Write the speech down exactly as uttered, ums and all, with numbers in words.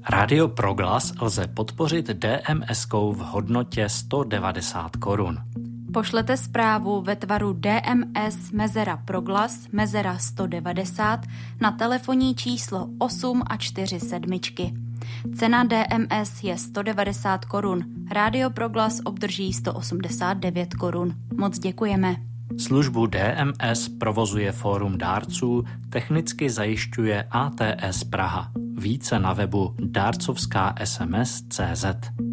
Radio Proglas lze podpořit DMSkou v hodnotě sto devadesát korun. Pošlete zprávu ve tvaru D M S mezera Proglas mezera sto devadesát na telefonní číslo osm a čtyři sedmičky. Cena D M S je sto devadesát korun. Radio Proglas obdrží sto osmdesát devět korun. Moc děkujeme. Službu D M S provozuje Fórum dárců, technicky zajišťuje A T S Praha. Více na webu dárcovská es em es tečka cé zet.